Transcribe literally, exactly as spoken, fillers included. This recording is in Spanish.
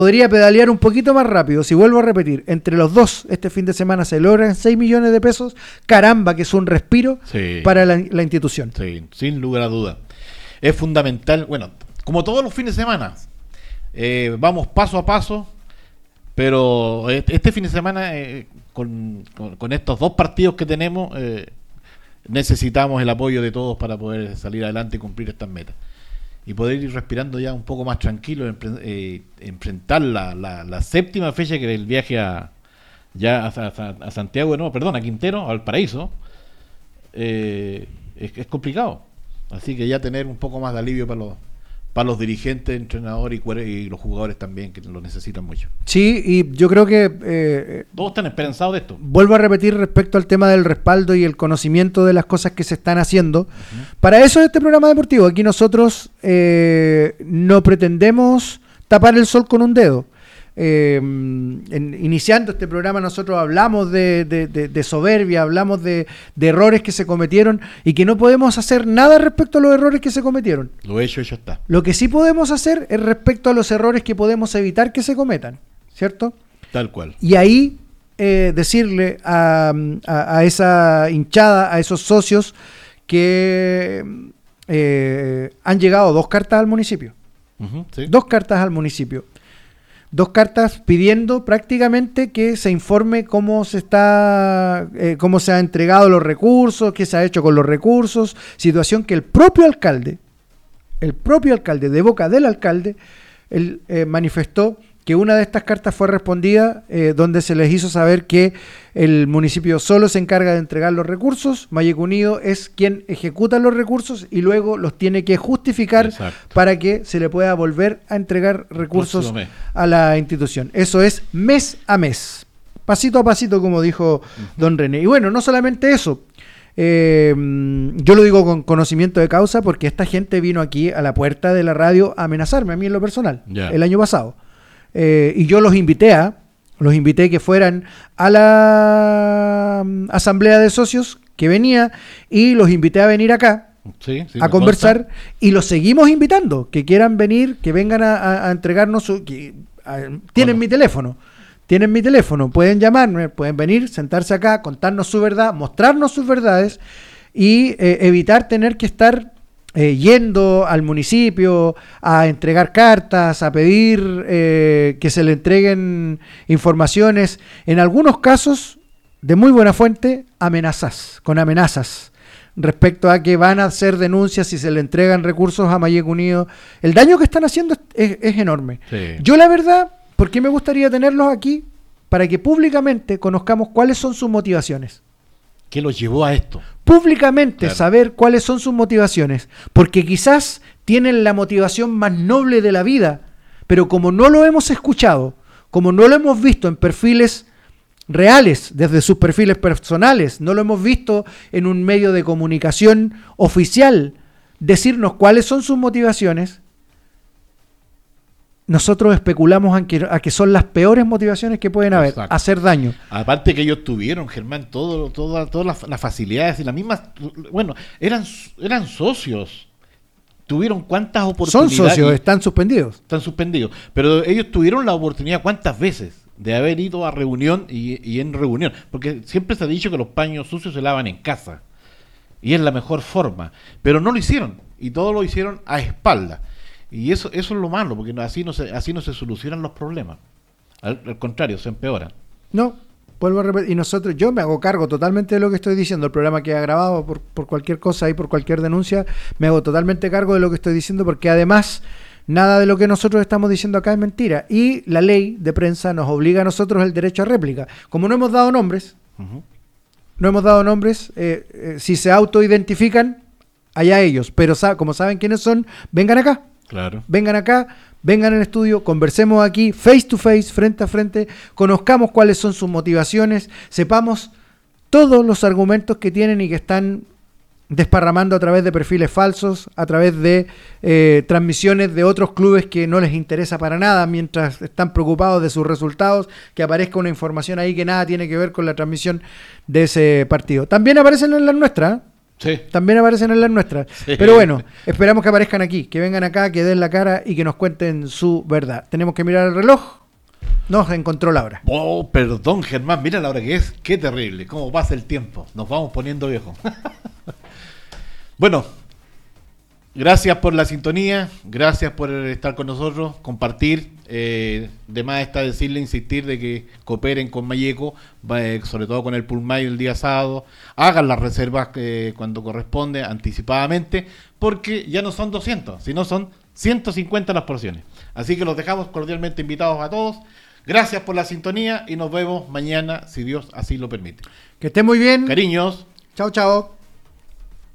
podría pedalear un poquito más rápido. Si vuelvo a repetir, entre los dos este fin de semana se logran seis millones de pesos. Caramba, que es un respiro sí. para la, la institución. Sí, sin lugar a duda. Es fundamental, bueno, como todos los fines de semana, eh, vamos paso a paso, pero este fin de semana, eh, con, con, con estos dos partidos que tenemos, eh, necesitamos el apoyo de todos para poder salir adelante y cumplir estas metas. Y poder ir respirando ya un poco más tranquilo, eh, enfrentar la, la, la séptima fecha, que es el viaje a ya a, a, a Santiago, no, perdón, a Quintero, al Paraíso, eh, es, es complicado. Así que ya tener un poco más de alivio para los para los dirigentes, entrenadores y, y los jugadores también, que lo necesitan mucho. Sí, y yo creo que... Eh, todos están esperanzados de esto. Vuelvo a repetir respecto al tema del respaldo y el conocimiento de las cosas que se están haciendo. Uh-huh. Para eso es este programa deportivo. Aquí nosotros eh, no pretendemos tapar el sol con un dedo. Eh, en, iniciando este programa nosotros hablamos de, de, de, de soberbia, hablamos de, de errores que se cometieron y que no podemos hacer nada respecto a los errores que se cometieron. Lo hecho, hecho está. Lo que sí podemos hacer es respecto a los errores que podemos evitar que se cometan, ¿cierto? Tal cual. Y ahí eh, decirle a, a, a esa hinchada, a esos socios que eh, han llegado dos cartas al municipio. Uh-huh, sí. Dos cartas al municipio. Dos cartas pidiendo prácticamente que se informe cómo se está, eh, cómo se han entregado los recursos, qué se ha hecho con los recursos, situación que el propio alcalde, el propio alcalde, de boca del alcalde, él eh, manifestó que una de estas cartas fue respondida, eh, donde se les hizo saber que el municipio solo se encarga de entregar los recursos, Mayeco Unido es quien ejecuta los recursos y luego los tiene que justificar. Exacto. Para que se le pueda volver a entregar recursos a la institución. Eso es mes a mes, pasito a pasito, como dijo uh-huh. don René. Y bueno, no solamente eso, eh, yo lo digo con conocimiento de causa porque esta gente vino aquí a la puerta de la radio a amenazarme a mí en lo personal, yeah. el año pasado. Eh, y yo los invité a, los invité que fueran a la um, asamblea de socios que venía y los invité a venir acá sí, sí, a conversar consta. Y los seguimos invitando, que quieran venir, que vengan a, a, a entregarnos su, que, a, tienen bueno. mi teléfono, tienen mi teléfono, pueden llamarme, pueden venir, sentarse acá, contarnos su verdad, mostrarnos sus verdades y eh, evitar tener que estar Eh, yendo al municipio a entregar cartas, a pedir eh, que se le entreguen informaciones, en algunos casos de muy buena fuente, amenazas, con amenazas respecto a que van a hacer denuncias si se le entregan recursos a Mayeco Unido. El daño que están haciendo es, es enorme. Sí. Yo la verdad, ¿por qué me gustaría tenerlos aquí? Para que públicamente conozcamos cuáles son sus motivaciones. ¿Qué los llevó a esto? Públicamente claro. Saber cuáles son sus motivaciones, porque quizás tienen la motivación más noble de la vida, pero como no lo hemos escuchado, como no lo hemos visto en perfiles reales, desde sus perfiles personales, no lo hemos visto en un medio de comunicación oficial, decirnos cuáles son sus motivaciones, nosotros especulamos a que, a que son las peores motivaciones que pueden haber, exacto. Hacer daño. Aparte que ellos tuvieron, Germán, todo, todo, todas las, las facilidades y las mismas, bueno, eran, eran socios. Tuvieron cuántas oportunidades. Son socios, están suspendidos. Están suspendidos. Pero ellos tuvieron la oportunidad cuántas veces de haber ido a reunión y, y en reunión. Porque siempre se ha dicho que los paños sucios se lavan en casa. Y es la mejor forma. Pero no lo hicieron. Y todo lo hicieron a espaldas. Y eso eso es lo malo, porque así no se así no se solucionan los problemas. Al, al contrario, se empeoran. No, vuelvo a repetir. Y nosotros, yo me hago cargo totalmente de lo que estoy diciendo. El programa queda grabado por, por cualquier cosa y por cualquier denuncia. Me hago totalmente cargo de lo que estoy diciendo, porque además nada de lo que nosotros estamos diciendo acá es mentira. Y la ley de prensa nos obliga a nosotros el derecho a réplica. Como no hemos dado nombres, uh-huh. no hemos dado nombres, eh, eh, si se autoidentifican, allá ellos. Pero sa- como saben quiénes son, vengan acá. Claro. Vengan acá, vengan al estudio, conversemos aquí, face to face, frente a frente, conozcamos cuáles son sus motivaciones, sepamos todos los argumentos que tienen y que están desparramando a través de perfiles falsos, a través de eh, transmisiones de otros clubes que no les interesa para nada, mientras están preocupados de sus resultados, que aparezca una información ahí que nada tiene que ver con la transmisión de ese partido. También aparecen en las nuestras, Sí. También aparecen en las nuestras. Sí. Pero bueno, esperamos que aparezcan aquí, que vengan acá, que den la cara y que nos cuenten su verdad. Tenemos que mirar el reloj. Nos encontró la hora. Oh, perdón, Germán, mira la hora que es. Qué terrible, cómo pasa el tiempo. Nos vamos poniendo viejos. Bueno, gracias por la sintonía, gracias por estar con nosotros, compartir. Eh, de más está decirle, insistir de que cooperen con Mayeco, eh, sobre todo con el Pullmay el día sábado. Hagan las reservas eh, cuando corresponde, anticipadamente, porque ya no son doscientos, sino son ciento cincuenta las porciones. Así que los dejamos cordialmente invitados a todos. Gracias por la sintonía y nos vemos mañana, si Dios así lo permite. Que estén muy bien. Cariños. Chao, chao.